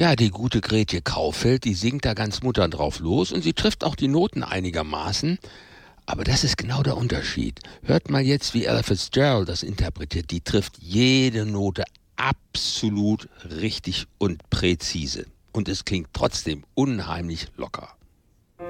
Ja, die gute Gretje Kaufeld, die singt da ganz munter drauf los und sie trifft auch die Noten einigermaßen. Aber das ist genau der Unterschied. Hört mal jetzt, wie Ella Fitzgerald das interpretiert. Die trifft jede Note absolut richtig und präzise. Und es klingt trotzdem unheimlich locker.